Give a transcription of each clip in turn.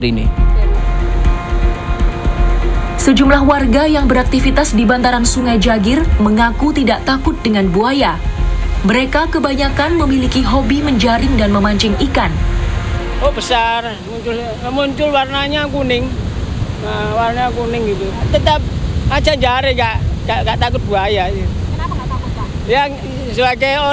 ini. Sejumlah warga yang beraktivitas di bantaran Sungai Jagir mengaku tidak takut dengan buaya. Mereka kebanyakan memiliki hobi menjaring dan memancing ikan. Oh besar, muncul warnanya kuning, warna kuning gitu. Tetap aja jaring, gak takut buaya. Kenapa nggak takut, Pak? Ya sebagai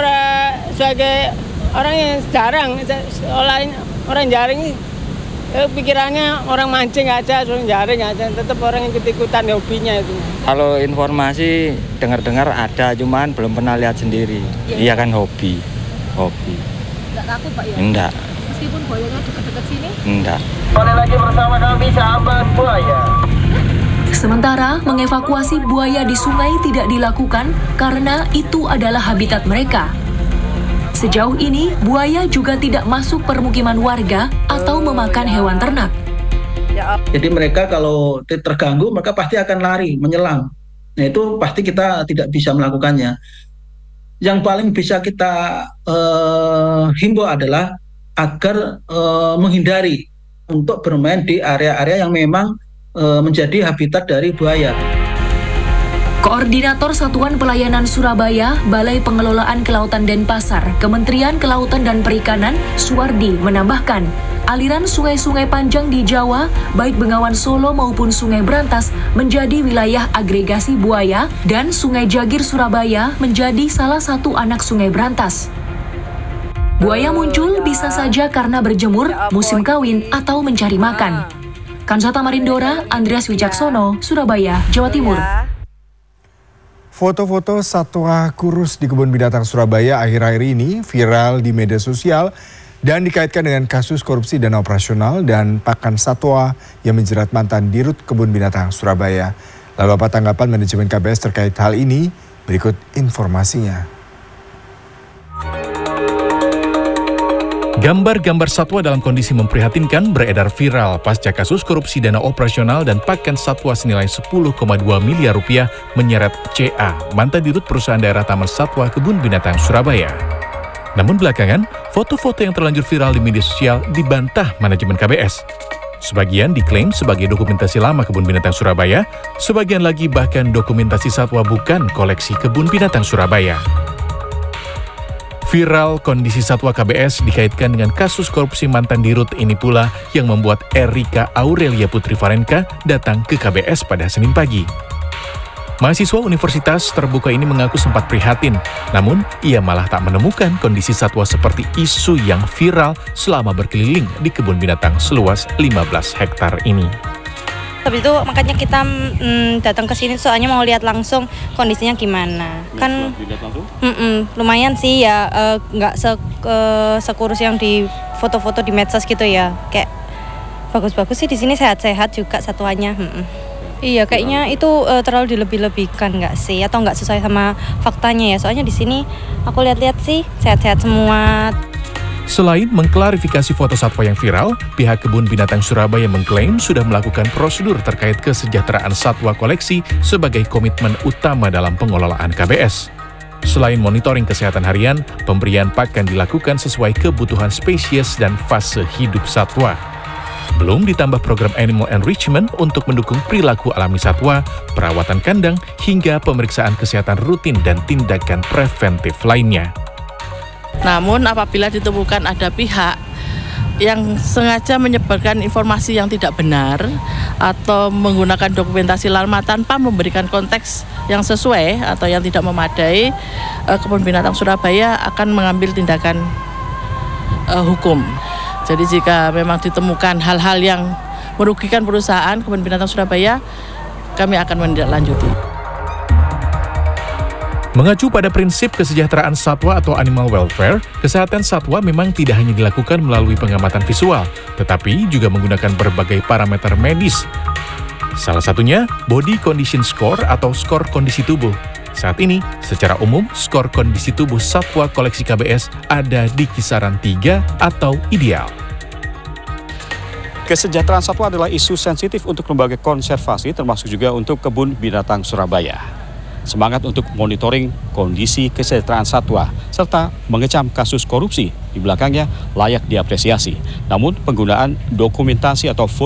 orang yang jarang, orang jaring, pikirannya orang mancing aja, orang jaring aja, tetap orang ikut-ikutan hobinya itu. Kalau informasi dengar-dengar ada, cuman belum pernah lihat sendiri. Iya kan hobi. Nggak takut, Pak, ya? Enggak. Meskipun buayanya dekat-dekat sini? Enggak. Kembali lagi bersama kami sahabat buaya. Sementara mengevakuasi buaya di sungai tidak dilakukan karena itu adalah habitat mereka. Sejauh ini, buaya juga tidak masuk permukiman warga atau memakan hewan ternak. Jadi mereka kalau terganggu, mereka pasti akan lari, menyelam. Nah itu pasti kita tidak bisa melakukannya. Yang paling bisa kita himbau adalah agar menghindari untuk bermain di area-area yang memang menjadi habitat dari buaya. Koordinator Satuan Pelayanan Surabaya, Balai Pengelolaan Kelautan Denpasar, Kementerian Kelautan dan Perikanan, Suwardi, menambahkan, aliran sungai-sungai panjang di Jawa, baik Bengawan Solo maupun Sungai Brantas, menjadi wilayah agregasi buaya dan Sungai Jagir Surabaya menjadi salah satu anak Sungai Brantas. Buaya muncul bisa saja karena berjemur, musim kawin, atau mencari makan. Kansata Marindora, Andreas Wijaksono, Surabaya, Jawa Timur. Foto-foto satwa kurus di kebun binatang Surabaya akhir-akhir ini viral di media sosial dan dikaitkan dengan kasus korupsi dana operasional dan pakan satwa yang menjerat mantan Dirut Kebun Binatang Surabaya. Lalu apa tanggapan manajemen KBS terkait hal ini? Berikut informasinya. Gambar-gambar satwa dalam kondisi memprihatinkan beredar viral pasca kasus korupsi dana operasional dan pakan satwa senilai 10,2 miliar rupiah menyeret CA, mantan dirut perusahaan daerah Taman Satwa Kebun Binatang Surabaya. Namun belakangan, foto-foto yang terlanjur viral di media sosial dibantah manajemen KBS. Sebagian diklaim sebagai dokumentasi lama Kebun Binatang Surabaya, sebagian lagi bahkan dokumentasi satwa bukan koleksi Kebun Binatang Surabaya. Viral kondisi satwa KBS dikaitkan dengan kasus korupsi mantan dirut ini pula yang membuat Erika Aurelia Putri Varenka datang ke KBS pada Senin pagi. Mahasiswa Universitas Terbuka ini mengaku sempat prihatin, namun ia malah tak menemukan kondisi satwa seperti isu yang viral selama berkeliling di kebun binatang seluas 15 hektar ini. Habis itu makanya kita datang ke sini soalnya mau lihat langsung kondisinya gimana. Kan lumayan sih ya, nggak sekurus yang di foto-foto di medsos gitu ya. Kayak bagus-bagus sih di sini, sehat-sehat juga satuannya. Iya, kayaknya itu terlalu dilebih-lebihkan nggak sih, atau nggak sesuai sama faktanya ya. Soalnya di sini aku lihat-lihat sih sehat-sehat semua. Selain mengklarifikasi foto satwa yang viral, pihak Kebun Binatang Surabaya mengklaim sudah melakukan prosedur terkait kesejahteraan satwa koleksi sebagai komitmen utama dalam pengelolaan KBS. Selain monitoring kesehatan harian, pemberian pakan dilakukan sesuai kebutuhan spesies dan fase hidup satwa. Belum ditambah program animal enrichment untuk mendukung perilaku alami satwa, perawatan kandang, hingga pemeriksaan kesehatan rutin dan tindakan preventif lainnya. Namun apabila ditemukan ada pihak yang sengaja menyebarkan informasi yang tidak benar atau menggunakan dokumentasi lama tanpa memberikan konteks yang sesuai atau yang tidak memadai, Kebun Binatang Surabaya akan mengambil tindakan hukum. Jadi jika memang ditemukan hal-hal yang merugikan perusahaan Kebun Binatang Surabaya, kami akan menindaklanjuti. Mengacu pada prinsip kesejahteraan satwa atau animal welfare, kesehatan satwa memang tidak hanya dilakukan melalui pengamatan visual, tetapi juga menggunakan berbagai parameter medis. Salah satunya body condition score atau skor kondisi tubuh. Saat ini, secara umum, skor kondisi tubuh satwa koleksi KBS ada di kisaran 3 atau ideal. Kesejahteraan satwa adalah isu sensitif untuk lembaga konservasi, termasuk juga untuk Kebun Binatang Surabaya. Semangat untuk monitoring kondisi kesejahteraan satwa serta mengecam kasus korupsi di belakangnya layak diapresiasi. Namun penggunaan dokumentasi atau